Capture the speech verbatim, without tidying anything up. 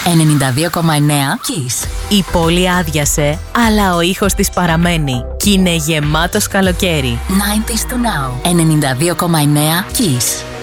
ενενήντα δύο κόμμα εννέα Kiss. Η πόλη άδειασε, αλλά ο ήχος της παραμένει κι είναι γεμάτος καλοκαίρι. ενενήντα to now. ενενήντα δύο κόμμα εννέα Kiss.